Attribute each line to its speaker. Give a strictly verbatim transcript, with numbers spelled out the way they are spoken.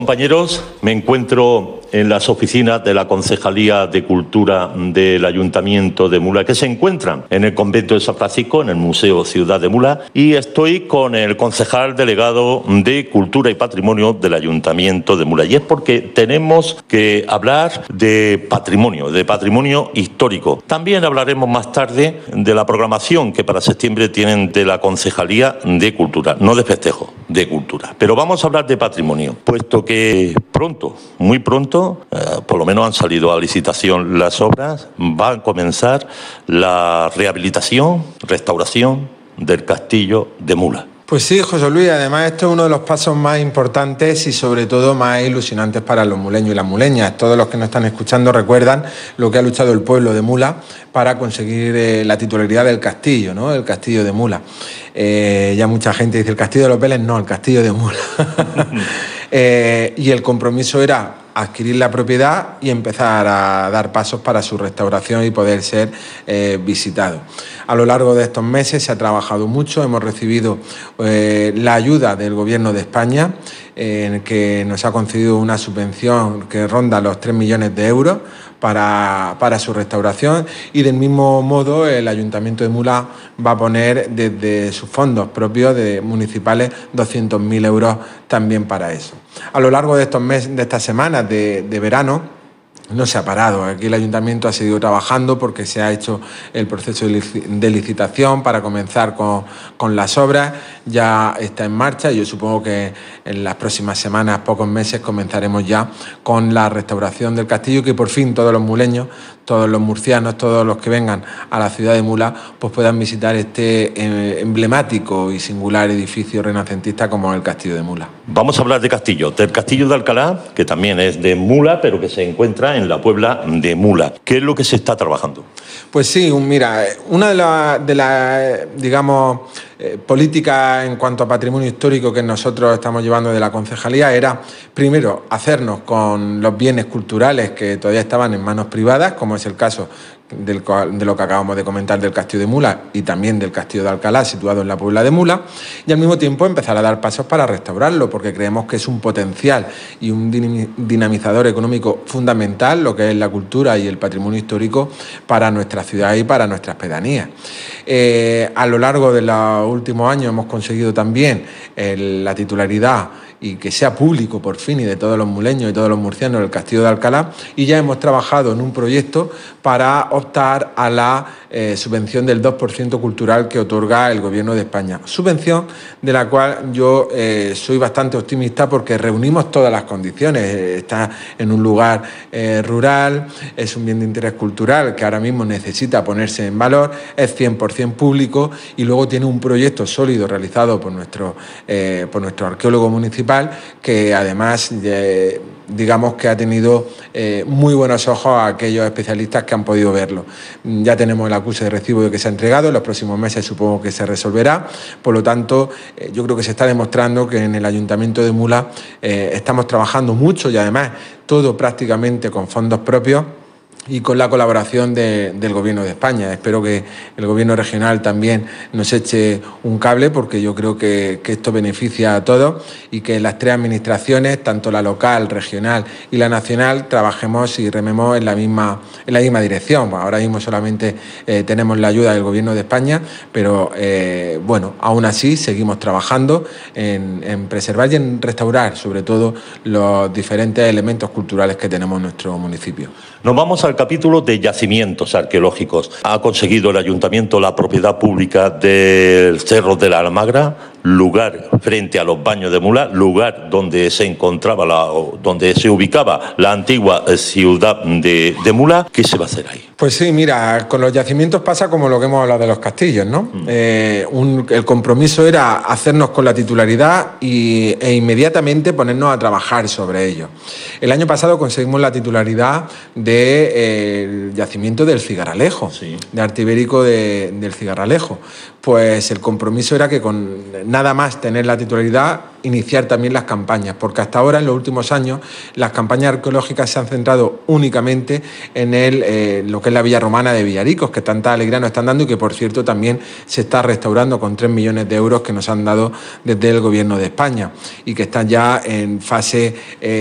Speaker 1: Compañeros, me encuentro en las oficinas de la Concejalía de Cultura del Ayuntamiento de Mula, que se encuentran en el convento de San Francisco, en el Museo Ciudad de Mula, y estoy con el concejal delegado de Cultura y Patrimonio del Ayuntamiento de Mula. Y es porque tenemos que hablar de patrimonio, de patrimonio histórico. También hablaremos más tarde de la programación que para septiembre tienen de la Concejalía de Cultura, no de festejo, de cultura. Pero vamos a hablar de patrimonio, puesto que que pronto, muy pronto, eh, por lo menos han salido a licitación las obras, va a comenzar la rehabilitación, restauración del castillo de Mula.
Speaker 2: Pues sí, José Luis, además esto es uno de los pasos más importantes y sobre todo más ilusionantes para los muleños y las muleñas. Todos los que nos están escuchando recuerdan lo que ha luchado el pueblo de Mula para conseguir eh, la titularidad del castillo, ¿no? El castillo de Mula. Eh, ya mucha gente dice el castillo de los Vélez, no, el castillo de Mula. eh, y el compromiso era adquirir la propiedad y empezar a dar pasos para su restauración y poder ser eh, visitado. A lo largo de estos meses se ha trabajado mucho, hemos recibido eh, la ayuda del Gobierno de España, eh, en el que nos ha concedido una subvención que ronda los tres millones de euros para, para su restauración, y del mismo modo el Ayuntamiento de Mula va a poner desde sus fondos propios de municipales doscientos mil euros también para eso. A lo largo de estos meses, de estas semanas de, de verano, no se ha parado. Aquí el Ayuntamiento ha seguido trabajando porque se ha hecho el proceso de licitación para comenzar con, con las obras. Ya está en marcha y yo supongo que en las próximas semanas, pocos meses, comenzaremos ya con la restauración del castillo, que por fin todos los muleños, todos los murcianos, todos los que vengan a la ciudad de Mula, pues puedan visitar este eh, emblemático y singular edificio renacentista como el Castillo de Mula.
Speaker 1: Vamos a hablar de castillo, del Castillo de Alcalá, que también es de Mula, pero que se encuentra en la Puebla de Mula. ¿Qué es lo que se está trabajando?
Speaker 2: Pues sí, mira, una de las, de la, digamos, eh, políticas en cuanto a patrimonio histórico que nosotros estamos llevando de la concejalía era, primero, hacernos con los bienes culturales que todavía estaban en manos privadas, como es el caso Del, de lo que acabamos de comentar del Castillo de Mula y también del Castillo de Alcalá, situado en la Puebla de Mula, y al mismo tiempo empezar a dar pasos para restaurarlo, porque creemos que es un potencial y un dinamizador económico fundamental lo que es la cultura y el patrimonio histórico para nuestra ciudad y para nuestras pedanías. Eh, a lo largo de los últimos años hemos conseguido también el, la titularidad y que sea público por fin y de todos los muleños y todos los murcianos el Castillo de Alcalá, y ya hemos trabajado en un proyecto para optar a la eh, subvención del dos por ciento cultural que otorga el Gobierno de España. Subvención de la cual yo eh, soy bastante optimista porque reunimos todas las condiciones. Está en un lugar eh, rural, es un bien de interés cultural que ahora mismo necesita ponerse en valor, es cien por ciento público y luego tiene un proyecto sólido realizado por nuestro, eh, por nuestro arqueólogo municipal, que además eh, digamos que ha tenido eh, muy buenos ojos a aquellos especialistas que han podido verlo. Ya tenemos el acuse de recibo de que se ha entregado, en los próximos meses supongo que se resolverá, por lo tanto eh, yo creo que se está demostrando que en el Ayuntamiento de Mula eh, estamos trabajando mucho y además todo prácticamente con fondos propios y con la colaboración de, del Gobierno de España. Espero que el Gobierno regional también nos eche un cable, porque yo creo que, que esto beneficia a todos y que las tres administraciones, tanto la local, regional y la nacional, trabajemos y rememos en la misma, en la misma dirección. Bueno, ahora mismo solamente eh, tenemos la ayuda del Gobierno de España, pero eh, bueno, aún así seguimos trabajando en, en preservar y en restaurar sobre todo los diferentes elementos culturales que tenemos en nuestro municipio.
Speaker 1: Nos vamos al capítulo de yacimientos arqueológicos. Ha conseguido el Ayuntamiento la propiedad pública del Cerro de la Almagra, lugar frente a los Baños de Mula, lugar donde se encontraba, la, donde se ubicaba la antigua ciudad de, de Mula. ¿Qué se va a hacer ahí?
Speaker 2: Pues sí, mira, con los yacimientos pasa como lo que hemos hablado de los castillos, ¿no? Mm. Eh, un, el compromiso era hacernos con la titularidad y, e inmediatamente ponernos a trabajar sobre ello. El año pasado conseguimos la titularidad del de, eh, yacimiento del Cigarralejo, sí. de arte ibérico de, del Cigarralejo. Pues el compromiso era que con nada más tener la titularidad, iniciar también las campañas, porque hasta ahora, en los últimos años, las campañas arqueológicas se han centrado únicamente en el, eh, lo que es la villa romana de Villaricos, que tanta alegría nos están dando y que, por cierto, también se está restaurando con tres millones de euros que nos han dado desde el Gobierno de España y que están ya en fase... Eh,